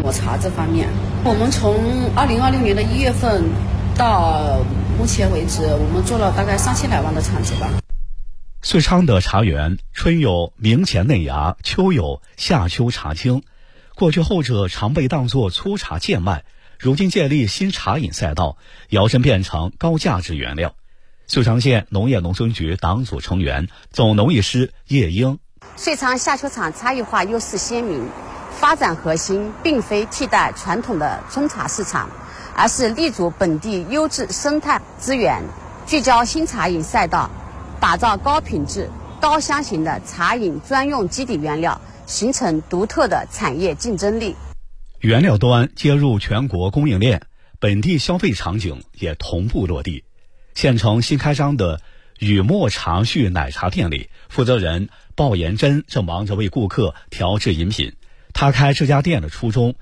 抹茶这方面。我们从2020年的1月份到目前为止，我们做了大概3000来万的产值吧。 遂昌的茶园春有明前内芽，秋有夏秋茶青。过去后者常被当作粗茶贱卖，如今建立新茶饮赛道，摇身变成高价值原料。遂昌县农业农村局党组成员、总农艺师叶英： 遂昌夏秋场差异化优势鲜明，发展核心并非替代传统的中茶市场，而是立足本地优质生态资源，聚焦新茶饮赛道，打造高品质、高香型的茶饮专用基底原料，形成独特的产业竞争力。 原料端接入全国供应链，本地消费场景也同步落地。县城新开张的雨墨茶叙奶茶店里，负责人鲍延珍正忙着为顾客调制饮品。他开这家店的初衷